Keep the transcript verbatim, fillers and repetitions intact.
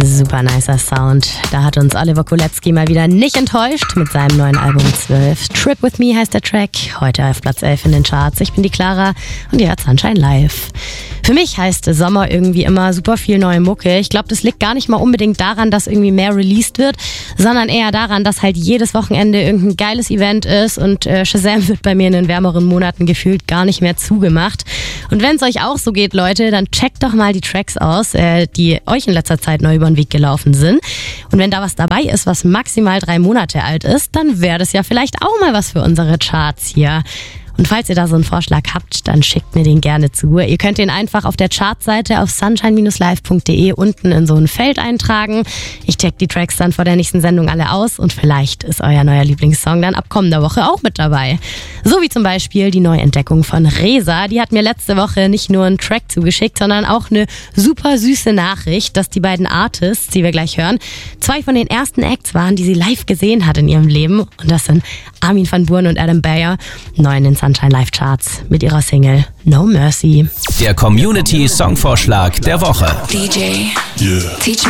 Super nicer Sound. Da hat uns Oliver Kolecki mal wieder nicht enttäuscht mit seinem neuen Album zwölf. Trip With Me heißt der Track. Heute auf Platz elf in den Charts. Ich bin die Clara und ihr hört Sunshine live. Für mich heißt Sommer irgendwie immer super viel neue Mucke. Ich glaube, das liegt gar nicht mal unbedingt daran, dass irgendwie mehr released wird, sondern eher daran, dass halt jedes Wochenende irgendein geiles Event ist und äh, Shazam wird bei mir in den wärmeren Monaten gefühlt gar nicht mehr zugemacht. Und wenn es euch auch so geht, Leute, dann checkt doch mal die Tracks aus, äh, die euch in letzter Zeit neu über den Weg gelaufen sind. Und wenn da was dabei ist, was maximal drei Monate alt ist, dann wäre das ja vielleicht auch mal was für unsere Charts hier. Und falls ihr da so einen Vorschlag habt, dann schickt mir den gerne zu. Ihr könnt den einfach auf der Chartseite auf sunshine Bindestrich live Punkt de unten in so ein Feld eintragen. Ich check die Tracks dann vor der nächsten Sendung alle aus und vielleicht ist euer neuer Lieblingssong dann ab kommender Woche auch mit dabei. So wie zum Beispiel die Neuentdeckung von Reza. Die hat mir letzte Woche nicht nur einen Track zugeschickt, sondern auch eine super süße Nachricht, dass die beiden Artists, die wir gleich hören, zwei von den ersten Acts waren, die sie live gesehen hat in ihrem Leben. Und das sind Armin van Buuren und Adam Beyer, neu in den Sunshine Live Charts mit ihrer Single No Mercy. Der Community Songvorschlag der Woche. D J, yeah. Teach